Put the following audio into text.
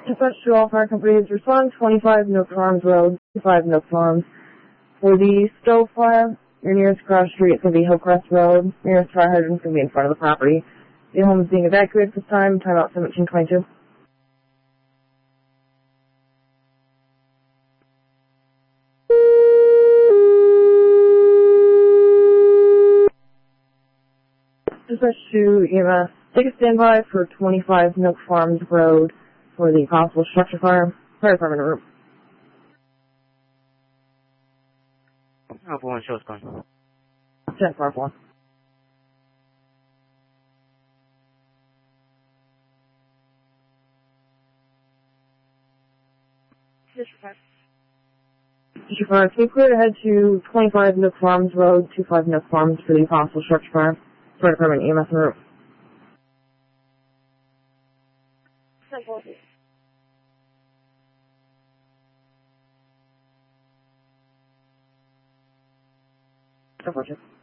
Dispatch to all fire companies, respond 25 Nook Farms Road, 25 Nook Farms. For the stove fire, your nearest cross street is going to be Hillcrest Road. Nearest fire hydrant is going to be in front of the property. The home is being evacuated this time, timeout 1722. Dispatch to EMS, take a standby for 25 Nook Farms Road for the possible structure fire. Fire department room. Alpha 1, show's gone. 10 Fire 1. District Fire, can you clear to head to 25 Nook Farms Road, 25 Nook Farms for the possible structure fire? Fire department EMS en route. Unfortunate.